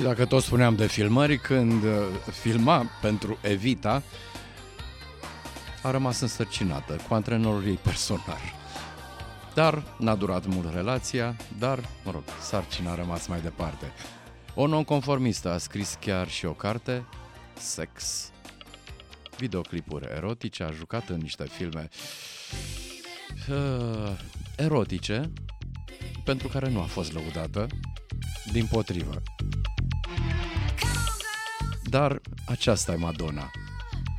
Și dacă tot spuneam de filmări, când filma pentru Evita, a rămas însărcinată cu antrenorul ei personal. Dar n-a durat mult relația, dar, mă rog, sarcina a rămas mai departe. O nonconformistă a scris chiar și o carte, Sex, videoclipuri erotice, a jucat în niște filme erotice, pentru care nu a fost lăudată, dimpotrivă. Dar aceasta e Madonna.